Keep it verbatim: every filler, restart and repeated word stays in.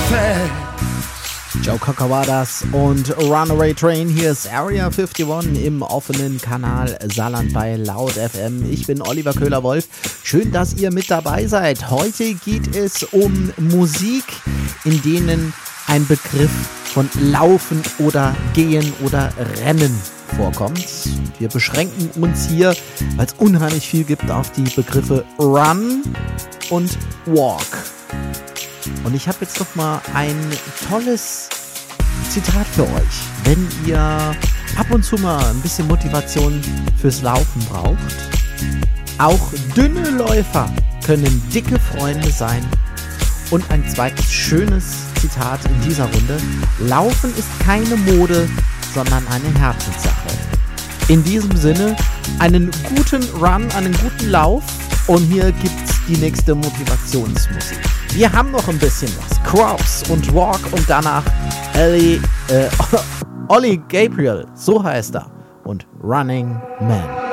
fed. Joe Cocker war das und Runaway Train. Hier ist Area einundfünfzig im offenen Kanal Saarland bei Laut F M. Ich bin Oliver Köhler-Wolf. Schön, dass ihr mit dabei seid. Heute geht es um Musik, in denen ein Begriff von Laufen oder Gehen oder Rennen vorkommt. Wir beschränken uns hier, weil es unheimlich viel gibt, auf die Begriffe Run und Walk. Und ich habe jetzt noch mal ein tolles Zitat für euch. Wenn ihr ab und zu mal ein bisschen Motivation fürs Laufen braucht, auch dünne Läufer können dicke Freunde sein. Und ein zweites schönes Zitat in dieser Runde: Laufen ist keine Mode, sondern eine Herzenssache. In diesem Sinne, einen guten Run, einen guten Lauf. Und hier gibt's die nächste Motivationsmusik. Wir haben noch ein bisschen was. Crops und Walk und danach Ellie, äh, Ollie Gabriel, so heißt er. Und Running Man.